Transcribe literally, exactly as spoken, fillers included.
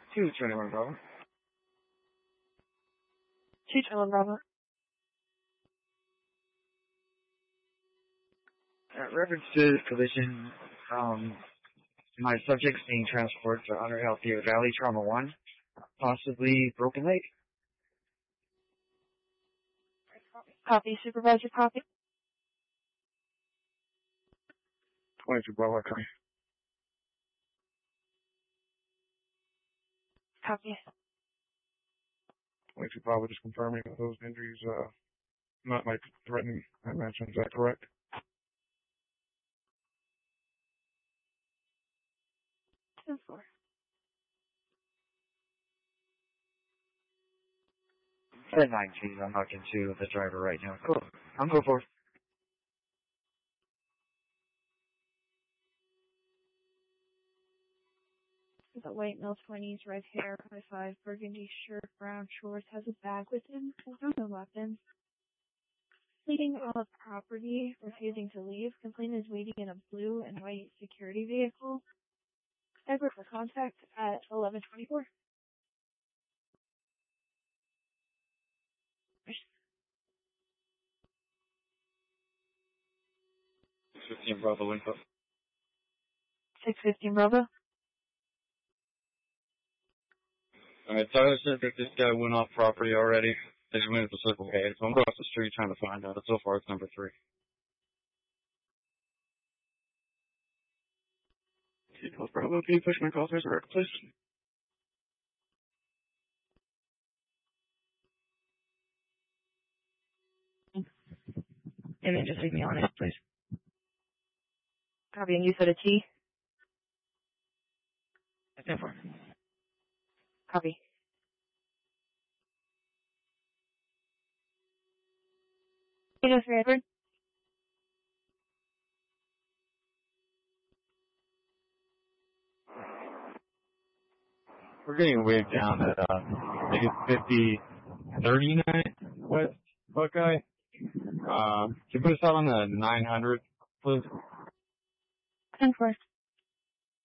two twenty-one Bravo. two twenty-one Bravo. Uh, reference to this collision, um, my subject's being transported to Honor Healthier Valley, Trauma one, possibly broken leg. Copy, Supervisor, copy. twenty-two Bravo, okay. Copy. twenty-two Bravo, just confirming that those injuries, uh, not like threatening, I mentioned, is that correct? ten four. ten nine, please, I'm talking to the driver right now. Cool. I'm going for it. The white male twenties, red hair, high five, burgundy shirt, brown shorts, has a bag with him, has no weapon. Fleeing on the property, refusing to leave. Complainant is waiting in a blue and white security vehicle. Edward for contact at eleven twenty-four. fifteen Bravo, link up. six fifteen Bravo. Alright, Tyler said that this guy went off property already. They just went to the Circle K, so I'm across the street trying to find out. So far, it's number three. twelve Bravo, can you push my call through the record, please? And then just leave me on it, please. Copy, and you said a T? ten four. Copy. Hey, Mister Edward. We're getting waved down at, uh, I think it's fifty thirty-nine West Buckeye. Uh, can you put us out on the nine hundred, please? ten four.